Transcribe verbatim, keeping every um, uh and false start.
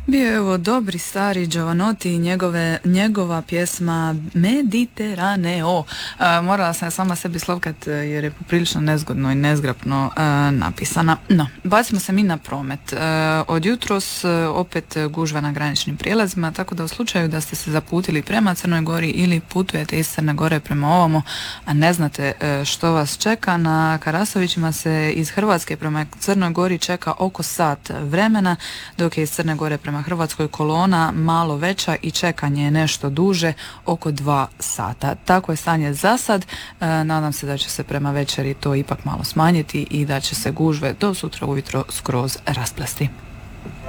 Bio je ovo dobri stari Jovanotti i njegove, njegova pjesma Mediteraneo. E, morala sam ja sama sebi slovkat jer je poprilično nezgodno i nezgrapno e, napisana. No, bacimo se mi na promet. E, od jutros e, opet gužva na graničnim prijelazima, tako da u slučaju da ste se zaputili prema Crnoj Gori ili putujete iz Crne Gore prema ovamo, a ne znate e, što vas čeka, na Karasovićima se iz Hrvatske prema Crnoj Gori čeka oko sat vremena, dok je iz Crne Gore prema Hrvatskoj kolona malo veća i čekanje je nešto duže, oko dva sata. Tako je stanje za sad. E, nadam se da će se prema večeri to ipak malo smanjiti i da će se gužve do sutra ujutro skroz rasplesti.